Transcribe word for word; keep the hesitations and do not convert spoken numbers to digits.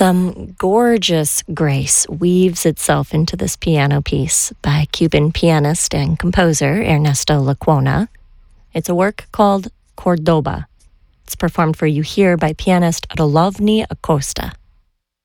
Some gorgeous grace weaves itself into this piano piece by Cuban pianist and composer Ernesto Lecuona. It's a work called Cordoba. It's performed for you here by pianist Rolovny Acosta.